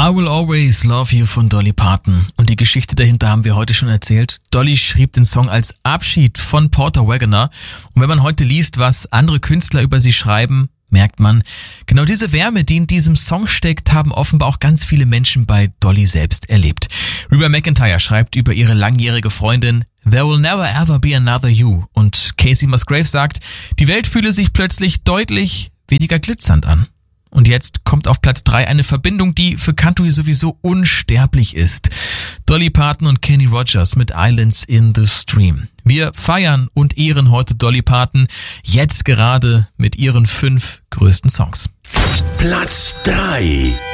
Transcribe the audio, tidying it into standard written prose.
I Will Always Love You von Dolly Parton. Und die Geschichte dahinter haben wir heute schon erzählt. Dolly schrieb den Song als Abschied von Porter Wagoner. Und wenn man heute liest, was andere Künstler über sie schreiben, merkt man, genau diese Wärme, die in diesem Song steckt, haben offenbar auch ganz viele Menschen bei Dolly selbst erlebt. Reba McEntire schreibt über ihre langjährige Freundin, There will never ever be another you. Und Casey Musgrave sagt, die Welt fühle sich plötzlich deutlich weniger glitzernd an. Und jetzt kommt auf Platz 3 eine Verbindung, die für Country sowieso unsterblich ist. Dolly Parton und Kenny Rogers mit Islands in the Stream. Wir feiern und ehren heute Dolly Parton, jetzt gerade mit ihren 5 größten Songs. Platz 3.